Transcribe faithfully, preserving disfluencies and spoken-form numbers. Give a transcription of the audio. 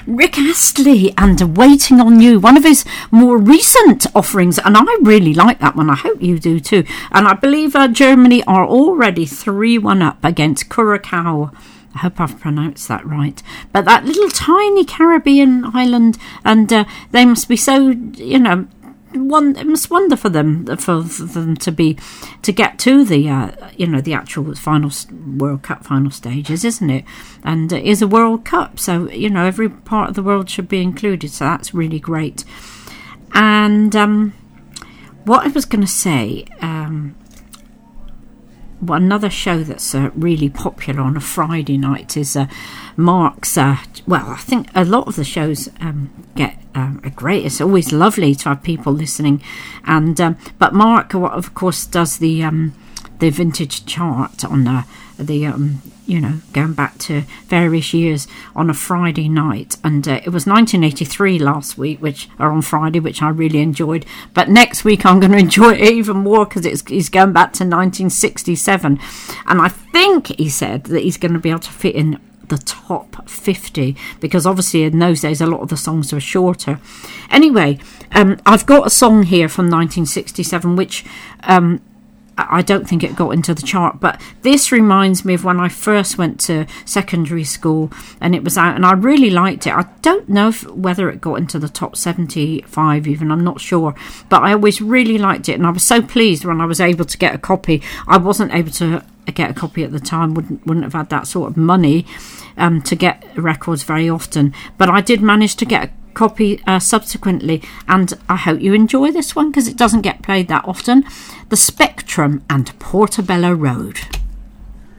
Rick Astley and Waiting on You, one of his more recent offerings, and I really like that one. I hope you do too. And I believe uh, Germany are already three one up against Curacao. I hope I've pronounced that right. But that little tiny Caribbean island, and uh, they must be so, you know, one, it must wonder for them for, for them to be to get to the uh, you know the actual final World Cup final stages, isn't it? And it is a World Cup, so you know every part of the world should be included. So that's really great. And um, what I was going to say. Um, Well, another show that's uh, really popular on a Friday night is uh, Mark's. Uh, well, I think a lot of the shows um, get uh, a great. It's always lovely to have people listening, and um, but Mark, of course, does the um, the vintage chart on uh, the um, you know going back to various years on a Friday night, and uh, it was nineteen eighty-three last week, which are on Friday, which I really enjoyed. But next week I'm going to enjoy it even more because it's he's going back to nineteen sixty-seven, and I think he said that he's going to be able to fit in the top fifty because obviously in those days a lot of the songs were shorter. Anyway, um, I've got a song here from nineteen sixty-seven which. Um, I don't think it got into the chart, but this reminds me of when I first went to secondary school and it was out, and I really liked it. I don't know if, whether it got into the top seventy-five even, I'm not sure, but I always really liked it, and I was so pleased when I was able to get a copy. I wasn't able to get a copy at the time, wouldn't wouldn't have had that sort of money um, to get records very often, but I did manage to get a copy uh, subsequently, and I hope you enjoy this one because it doesn't get played that often. The Spectrum and Portobello Road.